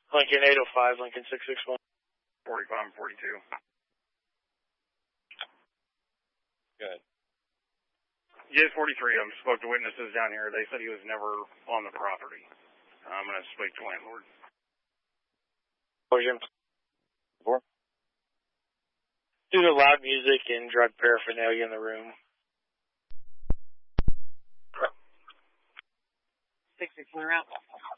Lincoln 805, Lincoln 661. 45 and 42. Good. Yeah, 43 of them spoke to witnesses down here. They said he was never on the property. I'm going to speak to landlord. Four. Due to loud music and drug paraphernalia in the room. 661 route.